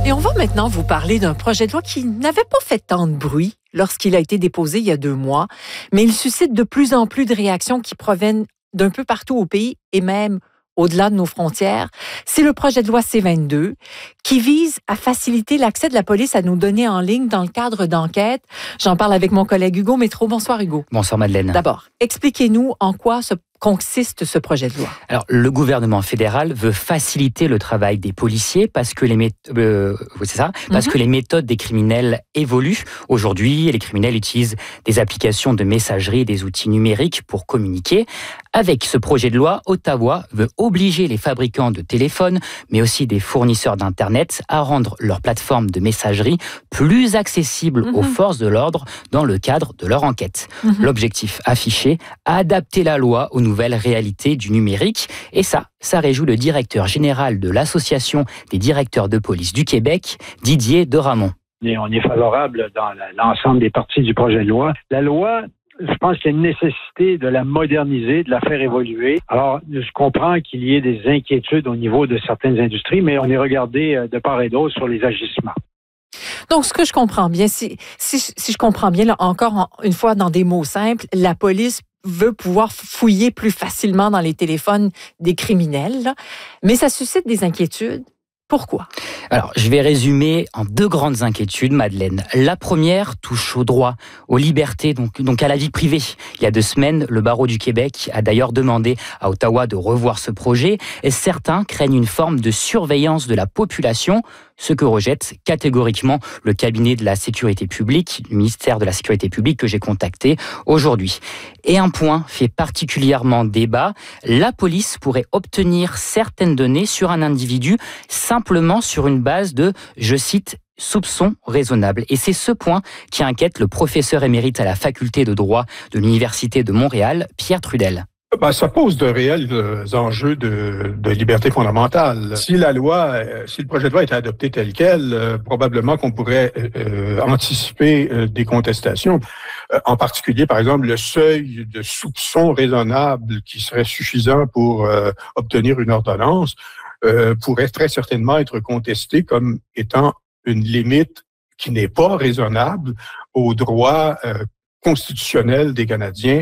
Et on va maintenant vous parler d'un projet de loi qui n'avait pas fait tant de bruit lorsqu'il a été déposé il y a 2 mois, mais il suscite de plus en plus de réactions qui proviennent d'un peu partout au pays et même au-delà de nos frontières. C'est le projet de loi C-22 qui vise à faciliter l'accès de la police à nos données en ligne dans le cadre d'enquêtes. J'en parle avec mon collègue Hugo Métro. Bonsoir Hugo. Bonsoir Madeleine. D'abord, expliquez-nous en quoi consiste ce projet de loi. Alors, le gouvernement fédéral veut faciliter le travail des policiers parce que les méthodes des criminels évoluent. Aujourd'hui, les criminels utilisent des applications de messagerie et des outils numériques pour communiquer. Avec ce projet de loi, Ottawa veut obliger les fabricants de téléphones, mais aussi des fournisseurs d'Internet, à rendre leurs plateformes de messagerie plus accessibles aux forces de l'ordre dans le cadre de leur enquête. L'objectif affiché, adapter la loi aux nouvelles réalités du numérique. Et ça réjouit le directeur général de l'Association des directeurs de police du Québec, Didier Deramont. On est favorable dans l'ensemble des parties du projet de loi. La loi, je pense qu'il y a une nécessité de la moderniser, de la faire évoluer. Alors, je comprends qu'il y ait des inquiétudes au niveau de certaines industries, mais on est regardé de part et d'autre sur les agissements. Donc, ce que je comprends bien, si je comprends bien, là, encore une fois, dans des mots simples, la police veut pouvoir fouiller plus facilement dans les téléphones des criminels, là, mais ça suscite des inquiétudes. Pourquoi? Alors, je vais résumer en 2 grandes inquiétudes, Madeleine. La première touche au droit, aux libertés, donc à la vie privée. Il y a 2 semaines, le barreau du Québec a d'ailleurs demandé à Ottawa de revoir ce projet. Et certains craignent une forme de surveillance de la population, ce que rejette catégoriquement le cabinet de la sécurité publique, le ministère de la sécurité publique que j'ai contacté aujourd'hui. Et un point fait particulièrement débat, la police pourrait obtenir certaines données sur un individu simplement sur une base de, je cite, soupçons raisonnables. Et c'est ce point qui inquiète le professeur émérite à la faculté de droit de l'Université de Montréal, Pierre Trudel. Ça pose de réels enjeux de liberté fondamentale. Si le projet de loi était adopté tel quel, probablement qu'on pourrait anticiper des contestations. En particulier, par exemple, le seuil de soupçon raisonnable qui serait suffisant pour obtenir une ordonnance pourrait très certainement être contesté comme étant une limite qui n'est pas raisonnable aux droits constitutionnels des Canadiens.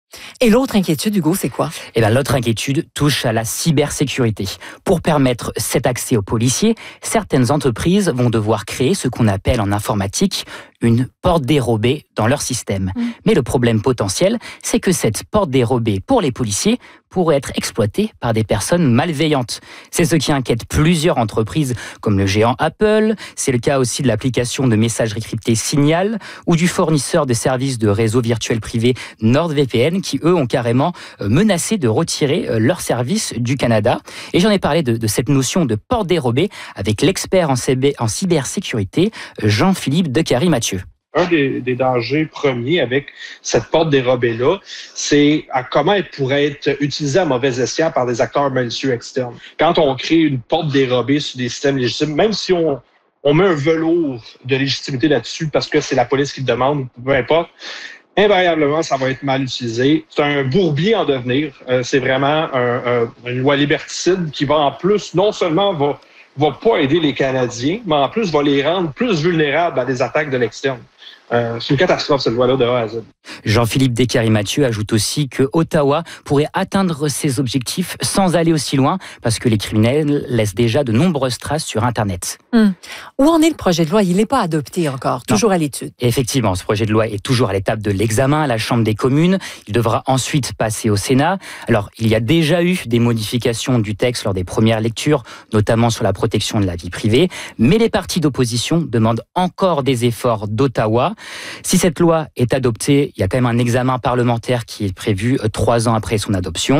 Et l'autre inquiétude, Hugo, c'est quoi? L'autre inquiétude touche à la cybersécurité. Pour permettre cet accès aux policiers, certaines entreprises vont devoir créer ce qu'on appelle en informatique une porte dérobée dans leur système. Mais le problème potentiel, c'est que cette porte dérobée pour les policiers pourrait être exploitée par des personnes malveillantes. C'est ce qui inquiète plusieurs entreprises comme le géant Apple, c'est le cas aussi de l'application de messagerie cryptée Signal ou du fournisseur de services de réseau virtuel privé NordVPN qui, eux, ont carrément menacé de retirer leurs services du Canada. Et j'en ai parlé de cette notion de porte dérobée avec l'expert en cybersécurité, Jean-Philippe Decary-Mathieu. Un des dangers premiers avec cette porte dérobée-là, c'est comment elle pourrait être utilisée à mauvais escient par des acteurs malicieux externes. Quand on crée une porte dérobée sur des systèmes légitimes, même si on met un velours de légitimité là-dessus parce que c'est la police qui le demande, peu importe, invariablement, ça va être mal utilisé. C'est un bourbier en devenir. C'est vraiment une loi liberticide qui va en plus, non seulement va pas aider les Canadiens, mais en plus va les rendre plus vulnérables à des attaques de l'externe. C'est une catastrophe, cette loi-là, de A à Z. Jean-Philippe Decary-Mathieu ajoute aussi que Ottawa pourrait atteindre ses objectifs sans aller aussi loin, parce que les criminels laissent déjà de nombreuses traces sur Internet. Où en est le projet de loi? Il n'est pas adopté encore, toujours à l'étude. Effectivement, ce projet de loi est toujours à l'étape de l'examen à la Chambre des communes. Il devra ensuite passer au Sénat. Alors, il y a déjà eu des modifications du texte lors des premières lectures, notamment sur la protection de la vie privée, mais les partis d'opposition demandent encore des efforts d'Ottawa. Si cette loi est adoptée, il y a quand même un examen parlementaire qui est prévu 3 ans après son adoption.